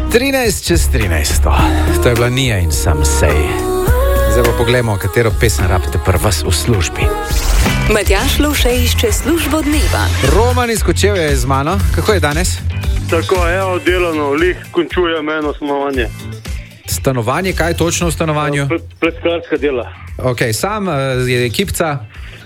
13:13. To je bila Nia in Some Say. Zdaj pa pogledamo, katero pesem rabite pri vas v službi. Matjaž Lovše išče službo dneva. Roman iz Kočevja je z mano. Kako je danes? Tako, evo, delano, lih končujem eno stanovanje. Stanovanje, kaj točno v stanovanju? Pleskarska dela. Ok, sam je ekipca?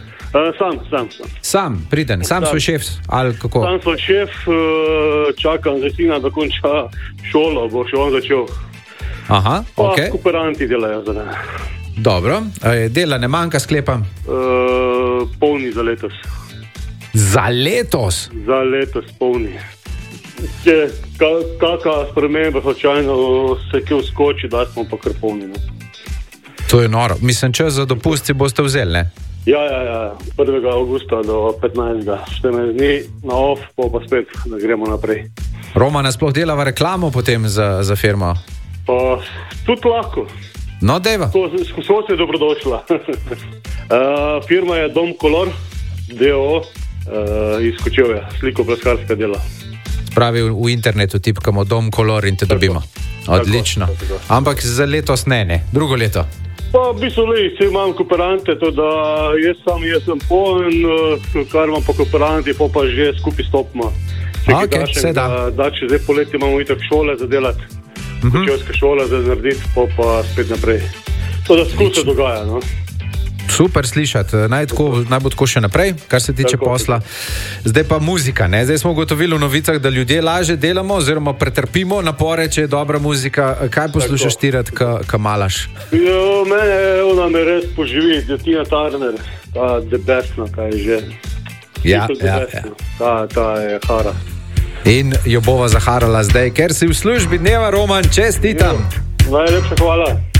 Sam, priden, sam svoj šef, ali kako? Sam svoj šef, čakam za sina, da konča šolo, bo še on začel. Aha, ok. Pa kooperanti delajo za ne. Dobro, dela ne manjka, sklepam? Polni za letos. Za letos? Za letos polni. Če kakva sprememba slučajno se kje vskoči, da smo pa kar polni. Ne? To je noro. Mislim, čas za dopust si boste vzeli, ne? Ja. 1. augusta do 15. 14 dni na off, pa spet, da gremo naprej. Romana sploh delava reklamo potem za firmo? Pa tudi lahko. No, deva. So se dobrodošla. Firma je Dom Color, D.O. iz Kočevja, sliko-pleskarska dela. Pravi, v internetu tipkamo Dom Color in te dobimo. Odlično. Tako. Ampak za letos ne, drugo leto. Pa v bistvu vse imam kooperante, to da jaz sem poln, kar imam pa kooperanti, pa že skupaj stopimo. Ok, se da. Da, če zdaj poleti imamo itak šole za delati, kočevske šole za narediti, pa spet naprej. To da skupaj se dogaja, no. Super slišati, naj bo tako še naprej, kar se tiče posla. Zdaj pa muzika, ne? Zdaj smo ugotovili v novicah, da ljudje laže delamo oziroma pretrpimo napore, če je dobra muzika. Kaj poslušaš ti rad, ka malaš? Mene, ona me res poživi, Tina Turner, ta debesna, kaj je že. Ja. Ta je hara. In jo bova zaharala zdaj, ker si v službi dneva, Roman, čestitam. Najlepša hvala.